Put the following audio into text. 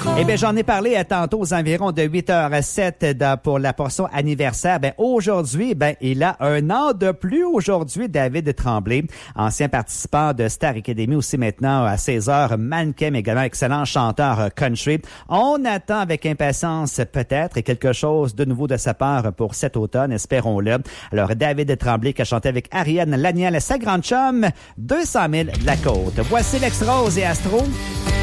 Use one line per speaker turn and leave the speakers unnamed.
Eh bien, j'en ai parlé tantôt aux environs de 8h07 pour la portion anniversaire. Ben, aujourd'hui, il a un an de plus aujourd'hui, David Tremblay, ancien participant de Star Academy, aussi maintenant à 16h, mannequin, mais également excellent chanteur country. On attend avec impatience peut-être quelque chose de nouveau de sa part pour cet automne, espérons-le. Alors, David Tremblay qui a chanté avec Ariane Laniel, sa grande chum, 200 000 de la côte. Voici Lex Rose et Astro.